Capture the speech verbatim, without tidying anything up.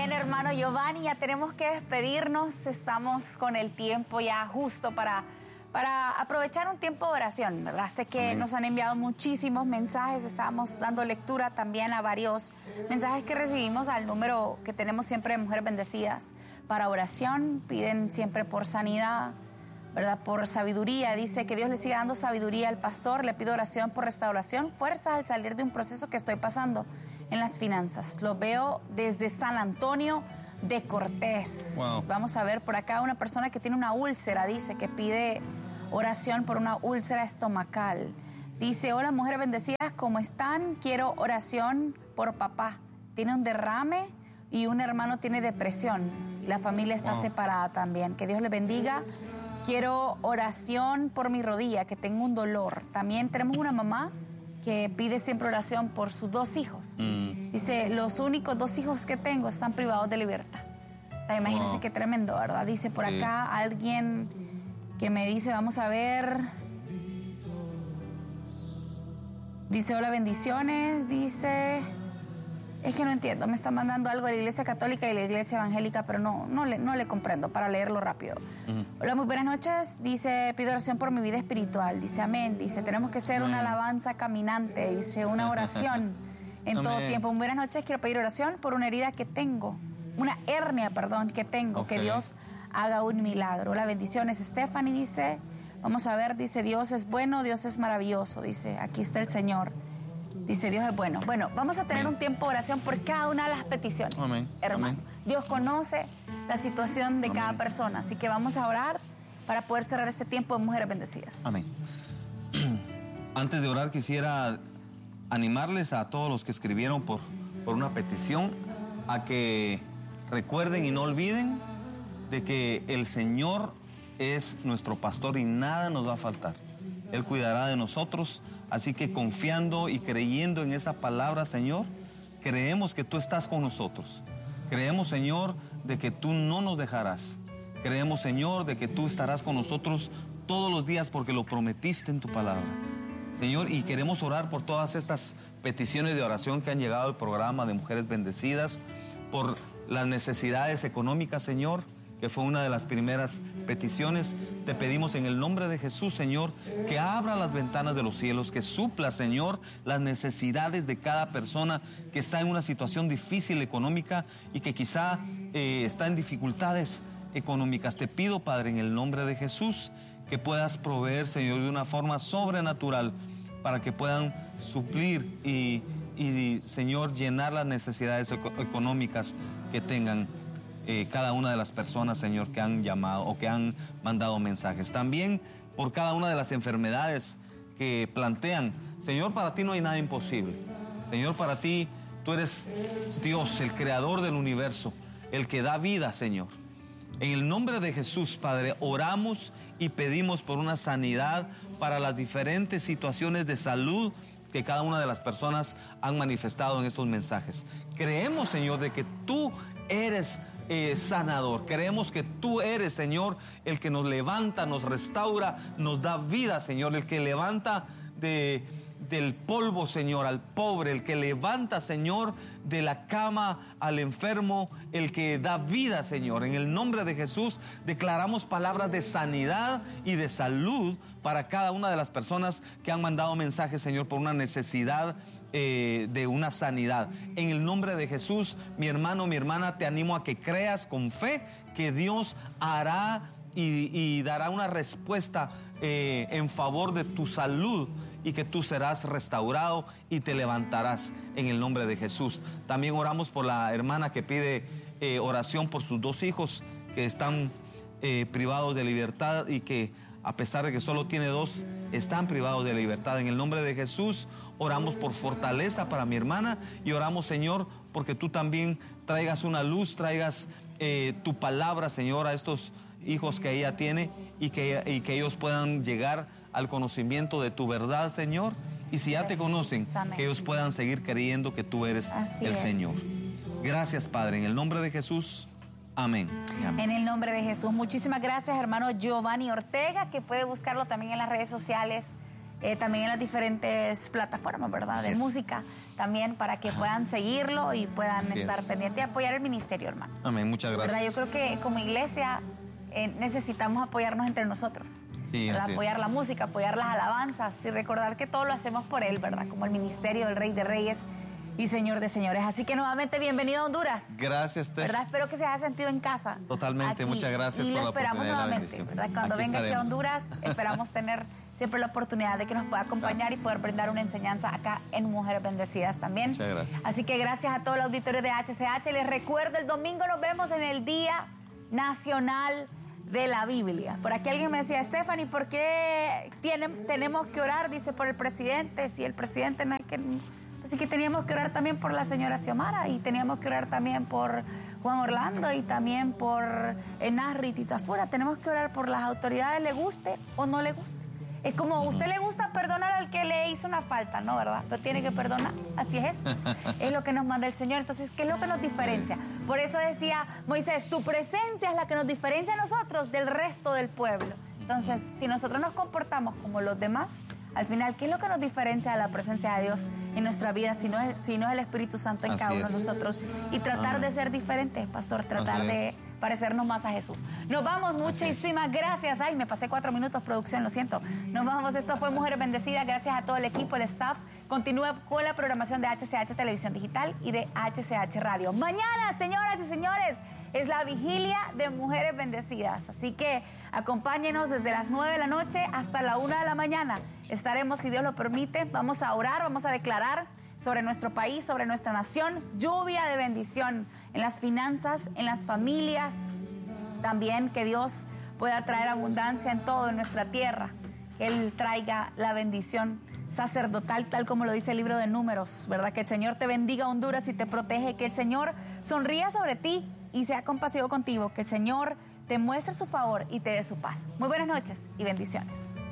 Amén, hermano Giovanni. Ya tenemos que despedirnos. Estamos con el tiempo ya justo para, para aprovechar un tiempo de oración, ¿verdad? Sé que Amén. Nos han enviado muchísimos mensajes. Estábamos dando lectura también a varios mensajes que recibimos al número que tenemos siempre de Mujeres Bendecidas para oración. Piden siempre por sanidad, ¿verdad? Por sabiduría. Dice que Dios le siga dando sabiduría al pastor. Le pido oración por restauración, fuerzas al salir de un proceso que estoy pasando en las finanzas. Lo veo desde San Antonio de Cortés. Wow. Vamos a ver por acá una persona que tiene una úlcera, dice que pide oración por una úlcera estomacal. Dice, hola mujeres bendecidas, ¿cómo están? Quiero oración por papá. Tiene un derrame y un hermano tiene depresión. La familia está wow. separada también. Que Dios les bendiga. Quiero oración por mi rodilla, que tengo un dolor. También tenemos una mamá que pide siempre oración por sus dos hijos. Mm. Dice, los únicos dos hijos que tengo están privados de libertad. O sea, imagínense wow. qué tremendo, ¿verdad? Dice por sí. acá alguien que me dice, vamos a ver. Dice, hola, bendiciones. Dice, es que no entiendo, me está mandando algo de la Iglesia Católica y la Iglesia Evangélica, pero no, no, le, no le comprendo, para leerlo rápido. Uh-huh. Hola, muy buenas noches. Dice, pido oración por mi vida espiritual. Dice, amén. Dice, tenemos que ser amén. Una alabanza caminante. Dice, una oración en todo tiempo. Muy buenas noches, quiero pedir oración por una herida que tengo, una hernia, perdón, que tengo, okay. que Dios haga un milagro. Hola, bendiciones. Stephanie dice, vamos a ver, dice, Dios es bueno, Dios es maravilloso. Dice, aquí está el Señor. Dice, Dios es bueno. Bueno, vamos a tener Amén. Un tiempo de oración por cada una de las peticiones, Amén. Hermano. Amén. Dios conoce la situación de Amén. Cada persona, así que vamos a orar para poder cerrar este tiempo de Mujeres Bendecidas. Amén. Antes de orar, quisiera animarles a todos los que escribieron por, por una petición a que recuerden y no olviden de que el Señor es nuestro pastor y nada nos va a faltar. Él cuidará de nosotros. Así que confiando y creyendo en esa palabra, Señor, creemos que tú estás con nosotros. Creemos, Señor, de que tú no nos dejarás. Creemos, Señor, de que tú estarás con nosotros todos los días porque lo prometiste en tu palabra. Señor, y queremos orar por todas estas peticiones de oración que han llegado al programa de Mujeres Bendecidas, por las necesidades económicas, Señor, que fue una de las primeras peticiones. Te pedimos en el nombre de Jesús, Señor, que abra las ventanas de los cielos, que supla, Señor, las necesidades de cada persona que está en una situación difícil económica y que quizá eh, está en dificultades económicas. Te pido, Padre, en el nombre de Jesús, que puedas proveer, Señor, de una forma sobrenatural para que puedan suplir y, y Señor, llenar las necesidades económicas que tengan Eh, cada una de las personas, Señor, que han llamado o que han mandado mensajes. También por cada una de las enfermedades que plantean. Señor, para ti no hay nada imposible. Señor, para ti tú eres Dios, el creador del universo, el que da vida, Señor. En el nombre de Jesús, Padre, oramos y pedimos por una sanidad para las diferentes situaciones de salud que cada una de las personas han manifestado en estos mensajes. Creemos, Señor, de que tú eres Eh, sanador. Creemos que tú eres, Señor, el que nos levanta, nos restaura, nos da vida, Señor, el que levanta de, del polvo, Señor, al pobre, el que levanta, Señor, de la cama al enfermo, el que da vida, Señor. En el nombre de Jesús declaramos palabras de sanidad y de salud para cada una de las personas que han mandado mensajes, Señor, por una necesidad Eh, de una sanidad. En el nombre de Jesús, mi hermano, mi hermana, te animo a que creas con fe que Dios hará y, y dará una respuesta eh, en favor de tu salud y que tú serás restaurado y te levantarás en el nombre de Jesús. También oramos por la hermana que pide eh, oración por sus dos hijos que están eh, privados de libertad y que a pesar de que solo tiene dos, están privados de libertad. En el nombre de Jesús, oramos por fortaleza para mi hermana y oramos, Señor, porque tú también traigas una luz, traigas eh, tu palabra, Señor, a estos hijos que ella tiene y que, y que ellos puedan llegar al conocimiento de tu verdad, Señor. Y si ya te conocen, que ellos puedan seguir creyendo que tú eres el Señor. Gracias, Padre, en el nombre de Jesús. Amén. Amén. En el nombre de Jesús. Muchísimas gracias, hermano Giovanni Ortega, que puede buscarlo también en las redes sociales eh, también en las diferentes plataformas, ¿verdad? Así de es. música, también para que puedan seguirlo y puedan Así estar es. pendientes y apoyar el ministerio, hermano. Amén, muchas gracias. ¿Verdad? Yo creo que como iglesia eh, necesitamos apoyarnos entre nosotros. Sí, ¿verdad? así es. Apoyar la música, apoyar las alabanzas y recordar que todo lo hacemos por Él, ¿verdad? Como el ministerio del Rey de Reyes y Señor de Señores. Así que nuevamente bienvenido a Honduras. Gracias, Steph. ¿Verdad? Espero que se haya sentido en casa. Totalmente, aquí. muchas gracias y por lo la esperamos oportunidad y la nuevamente, bendición. ¿verdad? Cuando Aquí venga aquí a estaremos. Honduras, esperamos tener siempre la oportunidad de que nos pueda acompañar y poder brindar una enseñanza acá en Mujeres Bendecidas también. Muchas gracias. Así que gracias a todo el auditorio de H C H. Les recuerdo, el domingo nos vemos en el Día Nacional de la Biblia. Por aquí alguien me decía, Stephanie, ¿por qué tienen, tenemos que orar? Dice, por el presidente. Si el presidente no hay que... Así que teníamos que orar también por la señora Xiomara y teníamos que orar también por Juan Orlando y también por Enarri y Titafura. Tenemos que orar por las autoridades, le guste o no le guste. Es como a usted le gusta perdonar al que le hizo una falta, ¿no? ¿Verdad? Lo tiene que perdonar. Así es esto. Es lo que nos manda el Señor. Entonces, ¿qué es lo que nos diferencia? Por eso decía Moisés, tu presencia es la que nos diferencia a nosotros del resto del pueblo. Entonces, si nosotros nos comportamos como los demás, al final, ¿qué es lo que nos diferencia de la presencia de Dios en nuestra vida si no es, si no es el Espíritu Santo en Así cada uno es. de nosotros? Y tratar Amén. de ser diferentes, pastor, tratar Así de es. parecernos más a Jesús. Nos vamos, Así es. muchísimas gracias. Ay, me pasé cuatro minutos, producción, lo siento. Nos vamos, esto fue Mujeres Bendecidas. Gracias a todo el equipo, el staff. Continúa con la programación de H C H Televisión Digital y de H C H Radio. Mañana, señoras y señores, es la vigilia de Mujeres Bendecidas. Así que acompáñenos desde las nueve de la noche hasta la una de la mañana. Estaremos, si Dios lo permite, vamos a orar, vamos a declarar sobre nuestro país, sobre nuestra nación, lluvia de bendición en las finanzas, en las familias. También que Dios pueda traer abundancia en todo, en nuestra tierra. Que Él traiga la bendición sacerdotal, tal como lo dice el libro de Números, ¿verdad? Que el Señor te bendiga, Honduras, y te protege. Que el Señor sonría sobre ti y sea compasivo contigo. Que el Señor te muestre su favor y te dé su paz. Muy buenas noches y bendiciones.